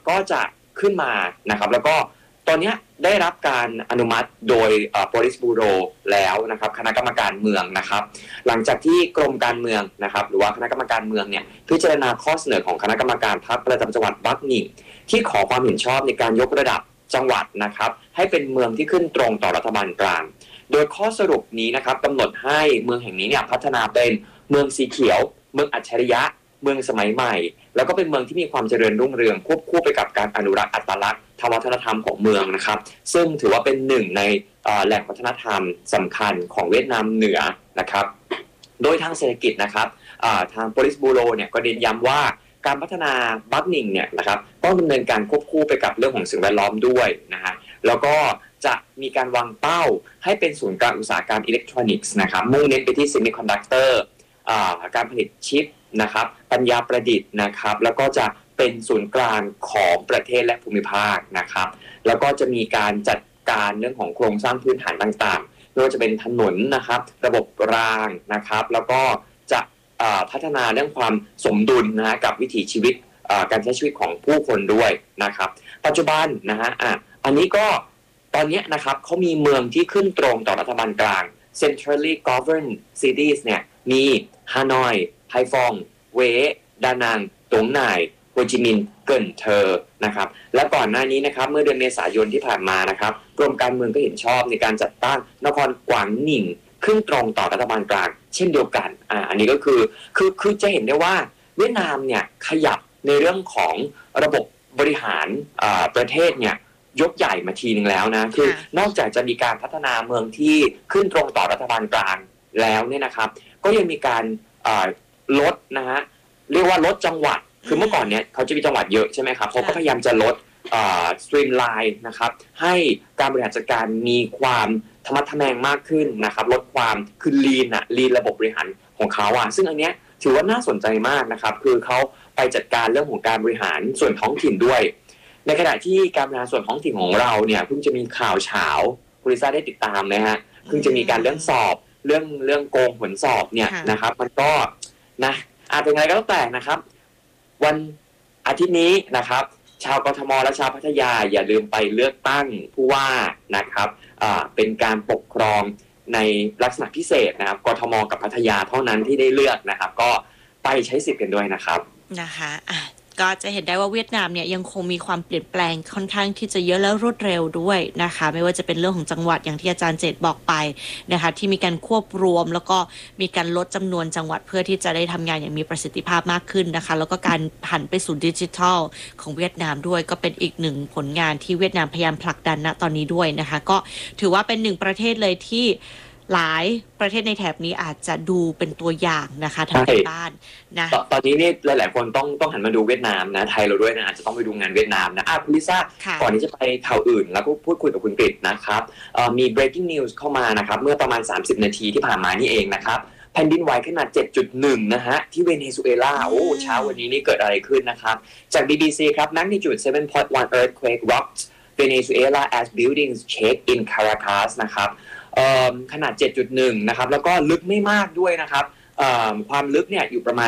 ก็จะขึ้นมานะครับแล้วก็ตอนนี้ได้รับการอนุมัติโดยPolice Bureau แล้วนะครับคณะกรรมการเมืองนะครับหลังจากที่กรมการเมืองนะครับหรือว่าคณะกรรมการเมืองเนี่ยพิจารณาข้อเสนอของคณะกรรมการพรรคประจำจังหวัดบักนิงที่ขอความเห็นชอบในการยกระดับจังหวัดนะครับให้เป็นเมืองที่ขึ้นตรงต่อรัฐบาลกลางโดยข้อสรุปนี้นะครับกำหนดให้เมืองแห่งนี้เนี่ยพัฒนาเป็นเมืองสีเขียวเมืองอัจฉริยะเมืองสมัยใหม่แล้วก็เป็นเมืองที่มีความเจริญรุ่งเรืองควบคู่ไปกับการอนุรักษ์อัตลักษณ์ทางวัฒนธรรมของเมืองนะครับซึ่งถือว่าเป็นหนึ่งในแหล่งวัฒนธรรมสำคัญของเวียดนามเหนือนะครับโดยทางเศรษฐกิจนะครับทาง Police Bureau เนี่ยก็เน้นย้ำว่าการพัฒนาบักนิงเนี่ยนะครับต้องดำเนินการควบคู่ไปกับเรื่องของสิ่งแวดล้อมด้วยนะฮะแล้วก็จะมีการวางเป้าให้เป็นศูนย์กลางอุตสาหกรรมอิเล็กทรอนิกส์นะครับมุ่งเน้นไปที่เซมิคอนดักเตอร์การผลิตชิปนะครับปัญญาประดิษฐ์นะครับแล้วก็จะเป็นศูนย์กลางของประเทศและภูมิภาคนะครับแล้วก็จะมีการจัดการเรื่องของโครงสร้างพื้นฐานต่างๆไม่ว่าจะเป็นถนนนะครับระบบรางนะครับแล้วก็จะพัฒนาเรื่องความสมดุลนะกับวิถีชีวิตการใช้ชีวิตของผู้คนด้วยนะครับปัจจุบันนะฮะอันนี้ก็ตอนนี้นะครับเขามีเมืองที่ขึ้นตรงต่อรัฐบาลกลาง centrally governed cities เนี่ยมีฮานอยไฮฟองเวดานังตงหน่ายโฮจิมินห์เกินเทอร์นะครับและก่อนหน้านี้นะครับเมื่อเดือนเมษายนที่ผ่านมานะครับกรมการเมืองก็เห็นชอบในการจัดตั้งนครกวางหนิงขึ้นตรงต่อรัฐบาลกลางเช่นเดียวกันอันนี้ก็คือจะเห็นได้ว่าเวียดนามเนี่ยขยับในเรื่องของระบบบริหารประเทศเนี่ยยกใหญ่มาทีนึงแล้วนะคือนอกจากจะมีการพัฒนาเมืองที่ขึ้นตรงต่อรัฐบาลกลางแล้วเนี่ยนะครับก็ยังมีการลดนะฮะเรียกว่าลดจังหวัดคือเมื่อก่อนเนี่ยเขาจะมีจังหวัดเยอะใช่ไหมครับเขาก็พยายามจะลดสตรีมไลน์นะครับให้การบริหารจัดการมีความธรรมะทแมงมากขึ้นนะครับลดความคือลีนระบบบริหารของเขาซึ่งอันเนี้ยถือว่าน่าสนใจมากนะครับคือเขาไปจัดการเรื่องของการบริหารส่วนท้องถิ่นด้วยในขณะที่การบริหารส่วนท้องถิ่นของเราเนี่ยเพิ่งจะมีข่าวเฉาคุณลิซ่าได้ติดตามนะฮะเพิ่งจะมีการเรื่องสอบเรื่องโกงผลสอบเนี่ยนะครับมันก็นะเป็นไงก็ต้องแต่นะครับวันอาทิตย์นี้นะครับชาวกทมและชาวพัทยาอย่าลืมไปเลือกตั้งผู้ว่านะครับเป็นการปกครองในลักษณะพิเศษนะครับกทมกับพัทยาเท่านั้นที่ได้เลือกนะครับก็ไปใช้สิทธิ์กันด้วยนะครับนะคะก็จะเห็นได้ว่าเวียดนามเนี่ยยังคงมีความเปลี่ยนแปลงค่อนข้างที่จะเยอะและรวดเร็วด้วยนะคะไม่ว่าจะเป็นเรื่องของจังหวัดอย่างที่อาจารย์เจตบอกไปนะคะที่มีการควบรวมแล้วก็มีการลดจำนวนจังหวัดเพื่อที่จะได้ทำงานอย่างมีประสิทธิภาพมากขึ้นนะคะแล้วก็การหันไปสู่ดิจิทัลของเวียดนามด้วยก็เป็นอีกหนึ่งผลงานที่เวียดนามพยายามผลักดันณตอนนี้ด้วยนะคะก็ถือว่าเป็นหนึ่งประเทศเลยที่หลายประเทศในแถบนี้อาจจะดูเป็นตัวอย่างนะคะทางบ้านนะตอนนี้นี่หลายๆคนต้องหันมาดูเวียดนามนะไทยเราด้วยนะอาจจะต้องไปดูงานเวียดนามนะคุณลิซ่าก่อนที่จะไปข่าวอื่นแล้วก็พูดคุยกับคุณกฤษนะครับมี breaking news เข้ามานะครับเมื่อประมาณ30นาทีที่ผ่านมานี่เองนะครับแผ่นดินไหวขนาด 7.1 นะฮะที่เวเนซุเอลาเช้าวันนี้นี่เกิดอะไรขึ้นนะครับจาก BBC ครับ magnitude 7.1 earthquake rocked Venezuela as buildings shake in Caracas นะครับขนาด 7.1 นะครับแล้วก็ลึกไม่มากด้วยนะครับความลึกเนี่ยอยู่ประมาณ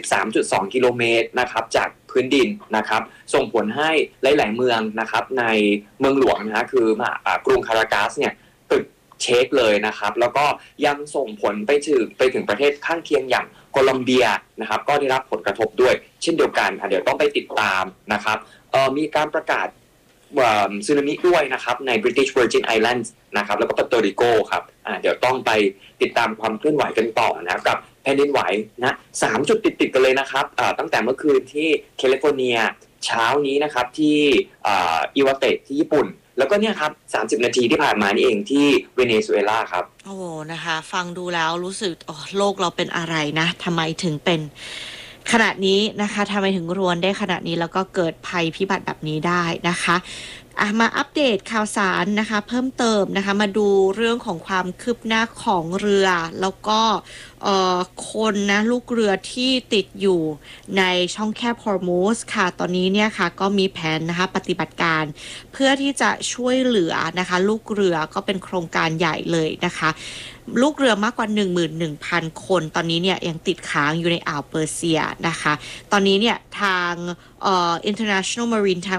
13.2 กิโลเมตรนะครับจากพื้นดินนะครับส่งผลให้หลายๆเมืองนะครับในเมืองหลวงนะคือกรุงคารากัสเนี่ยตึกเช็คเลยนะครับแล้วก็ยังส่งผลไปถึงประเทศข้างเคียงอย่างโคลอมเบียนะครับก็ได้รับผลกระทบด้วยเช่นเดียวกันเดี๋ยวต้องไปติดตามนะครับมีการประกาศสึนามิด้วยนะครับใน British Virgin Islands นะครับแล้วก็ปาโตริโกครับเดี๋ยวต้องไปติดตามความเคลื่อนไหวกันต่อนะครับกับแผ่นดินไหวนะ3จุดติดกันเลยนะครับตั้งแต่เมื่อคืนที่แคลิฟอร์เนียเช้านี้นะครับที่อิวาเตะที่ญี่ปุ่นแล้วก็เนี่ยครับ30นาทีที่ผ่านมานี่เองที่เวเนซุเอลาครับโอ้นะคะฟังดูแล้วรู้สึกโลกเราเป็นอะไรนะทำไมถึงเป็นขนาดนี้นะคะทำไมถึงรวนได้ขนาดนี้แล้วก็เกิดภัยพิบัติแบบนี้ได้นะคะมาอัปเดตข่าวสารนะคะเพิ่มเติมนะคะมาดูเรื่องของความคืบหน้าของเรือแล้วก็คนนะลูกเรือที่ติดอยู่ในช่องแคบฮอร์มูสค่ะตอนนี้เนี่ยค่ะก็มีแผนนะคะปฏิบัติการเพื่อที่จะช่วยเหลือนะคะลูกเรือก็เป็นโครงการใหญ่เลยนะคะลูกเรือมากกว่า 11,000 คนตอนนี้เนี่ยยังติดค้างอยู่ในอ่าวเปอร์เซียนะคะตอนนี้เนี่ยทางInternational Maritime